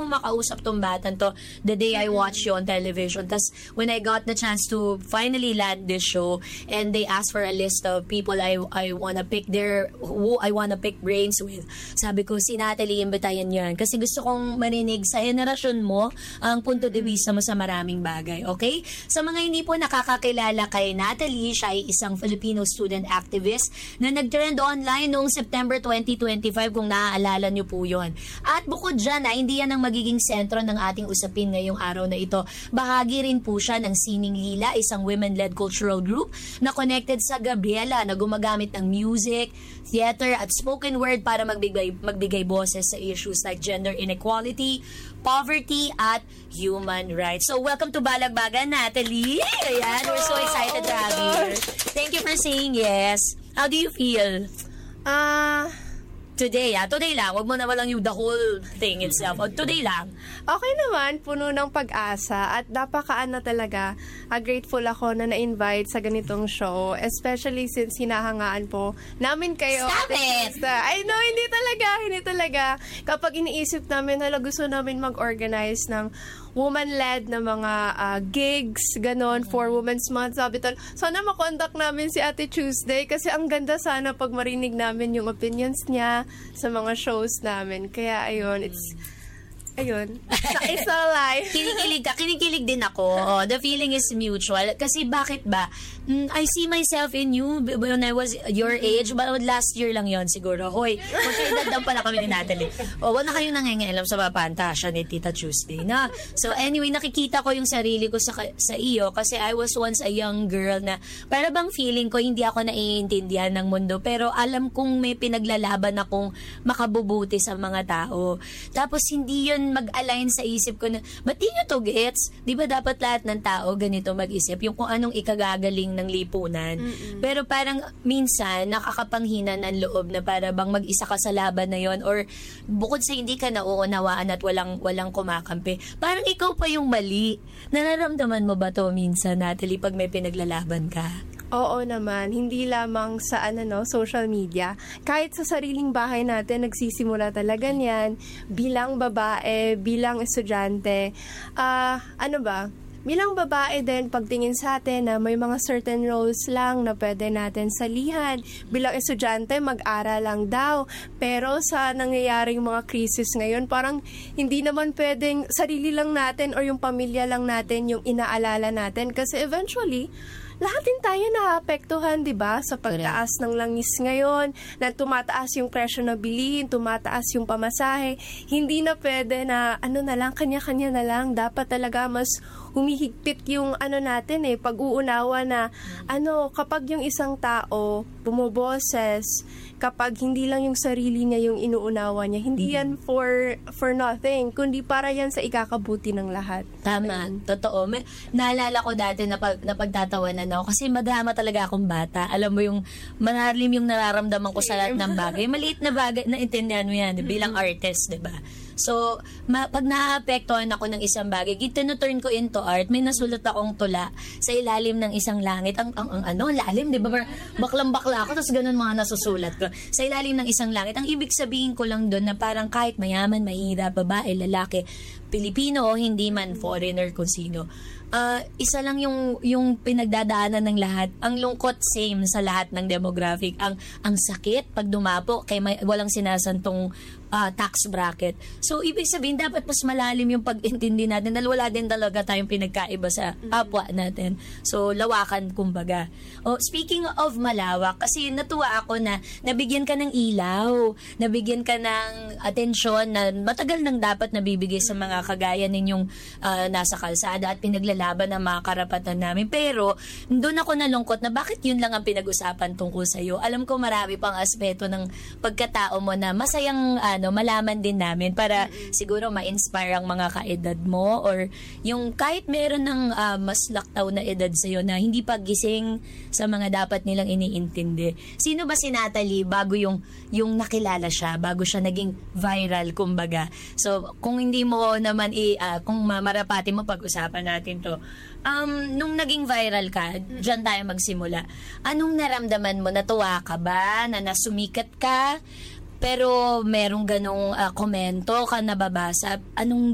akong makausap tong batang to the day I watched you on television. Tas when I got the chance to finally land this show and they asked for a list of people I wanna pick who I wanna pick brains with, sabi ko si Natalie, imbitayan yan. Kasi gusto kong marinig sa henerasyon mo ang punto de vista mo sa maraming bagay. Okay? Sa mga hindi po nakakakilala kay Natalie, siya ay isang Filipino student activist na nag-trend online noong September 2025 kung naaalala niyo po yon. At bukod dyan, hindi yan ang magiging sentro ng ating usapin ngayong araw na ito. Bahagi rin po siya ng Sining Lila, isang women-led cultural group na connected sa Gabriela na gumagamit ng music, theater at spoken word para magbigay boses sa issues like gender inequality, poverty at human rights. So welcome to Balagbagan, Natalie. Ayan, we're so excited to have you. Thank you for saying yes. How do you feel? Today lang. Wag mo na walang yung the whole thing itself. Today lang. Okay naman, puno ng pag-asa at napakaano talaga. Grateful ako na na-invite sa ganitong show, especially since hinahangaan po namin kayo. Stop it! I know, hindi talaga. Kapag iniisip namin, gusto namin mag-organize ng woman-led na mga gigs, ganon, for Women's Month. Sabi tal, sana makontak namin si Ate Tuesday kasi ang ganda sana pag marinig namin yung opinions niya sa mga shows namin. Kaya ayun, it's a lie. Kinikilig din ako. The feeling is mutual. Kasi bakit ba? I see myself in you when I was your age. But last year lang yon siguro. Hoy, magkaedad lang pala kami ni Natalie. Wala na kayong nangingialam sa papantasya ni Tita Tuesday. Na? So anyway, nakikita ko yung sarili ko sa iyo kasi I was once a young girl na para bang feeling ko hindi ako naiintindihan ng mundo. Pero alam kong may pinaglalaban akong makabubuti sa mga tao. Tapos hindi yun mag-align sa isip ko na, ba't di nyo to gets? Di ba dapat lahat ng tao ganito mag-isip? Yung kung anong ikagagaling ng lipunan. Pero parang minsan, nakakapanghina ng loob na para bang mag-isa ka sa laban na yon or bukod sa hindi ka nauunawaan at walang kumakampi, parang ikaw pa yung mali. Nararamdaman mo ba to minsan, Natalie, pag may pinaglalaban ka? Oo naman, hindi lamang sa social media. Kahit sa sariling bahay natin, nagsisimula talaga niyan bilang babae, bilang estudyante. Bilang babae din, pagtingin sa atin na may mga certain roles lang na pwede natin salihan. Bilang estudyante, mag-aral lang daw. Pero sa nangyayaring mga crisis ngayon, parang hindi naman pwedeng sarili lang natin or yung pamilya lang natin yung inaalala natin. Kasi eventually, lahat din tayo naapektuhan, di ba? Sa pagtaas ng langis ngayon, na tumataas yung presyo na bilihin, tumataas yung pamasahe. Hindi na pwede na, kanya-kanya na lang. Dapat talaga mas humihigpit yung natin pag-uunawa na, kapag yung isang tao bumoboses, kapag hindi lang yung sarili niya yung inuunawa niya, hindi yan for nothing, kundi para yan sa ikakabuti ng lahat. Tama, totoo. Naalala ko dati na pagtatawanan ako kasi madrama talaga akong bata. Alam mo yung manalim yung nararamdaman ko sa lahat ng bagay. Maliit na bagay, naintindihan mo yan bilang artist, di ba? So, pag naapektuhan ako ng isang bagay, tinuturn ko into art, may nasulat akong tula sa ilalim ng isang langit. Ang lalim, di ba? Baklang-bakla ako, tapos ganun mga nasusulat ko. Sa ilalim ng isang langit. Ang ibig sabihin ko lang doon na parang kahit mayaman, mahirap, babae, lalaki, Pilipino o hindi man, foreigner, kung sino, isa lang yung pinagdadaanan ng lahat. Ang lungkot, same sa lahat ng demographic. Ang sakit pag dumapo kay walang sinasantong tax bracket. So, ibig sabihin, dapat mas malalim yung pag-intindi natin dahil wala din talaga tayong pinagkaiba sa kapwa natin. So, lawakan, kumbaga. Speaking of malawak, kasi natuwa ako na nabigyan ka ng ilaw, nabigyan ka ng atensyon na matagal nang dapat nabibigay sa mga kagaya ninyong nasa kalsada at pinaglalaban ng mga karapatan namin. Pero, doon ako nalungkot na bakit yun lang ang pinag-usapan tungkol sa'yo. Alam ko marami pang aspeto ng pagkatao mo na masayang malaman din namin para siguro ma-inspire ang mga kaedad mo or yung kahit meron ng mas laktaw na edad sa'yo na hindi pa gising sa mga dapat nilang iniintindi. Sino ba si Natalie bago yung nakilala siya, bago siya naging viral, kumbaga? So, kung hindi mo naman kung marapati mo pag-usapan natin to, nung naging viral ka, dyan tayo magsimula. Anong naramdaman mo? Natuwa ka ba? Na nasumikat ka? Pero merong ganong komento ka nababasa? Anong